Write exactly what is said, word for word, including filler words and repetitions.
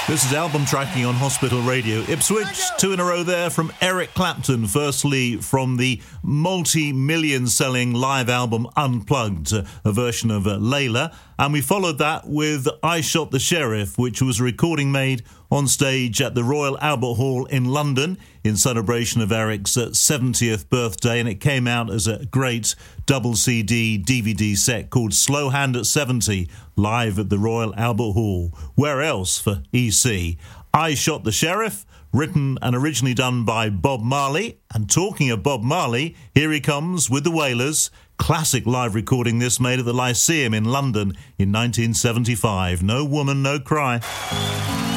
This is album tracking on Hospital Radio. Ipswich, two in a row there from Eric Clapton. Firstly, from the multi-million selling live album Unplugged, a version of uh, Layla. And we followed that with I Shot the Sheriff, which was a recording made on stage at the Royal Albert Hall in London in celebration of Eric's uh, seventieth birthday, and it came out as a great double C D D V D set called Slow Hand at seventy, live at the Royal Albert Hall. Where else for E C? I Shot the Sheriff, written and originally done by Bob Marley. And talking of Bob Marley, here he comes with the Wailers. Classic live recording this made at the Lyceum in London in nineteen seventy-five. No Woman, No Cry.